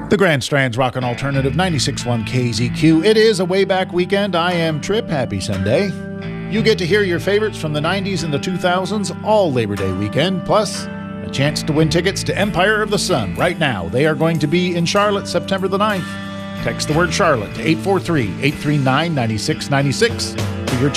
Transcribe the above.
The Grand Strand's Rockin' Alternative 96.1 KZQ. It is a way back weekend. I am Trip. Happy Sunday. You get to hear your favorites from the 90s and the 2000s all Labor Day weekend, plus a chance to win tickets to Empire of the Sun right now. They are going to be in Charlotte September the 9th. Text the word Charlotte to 843-839-9696.